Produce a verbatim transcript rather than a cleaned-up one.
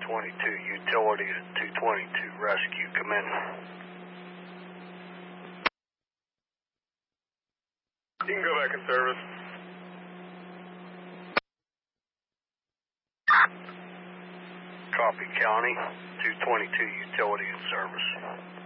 twenty-two, utility at two twenty-two, rescue, come in. You can go back in service. Copy, County, two twenty-two, utility in service.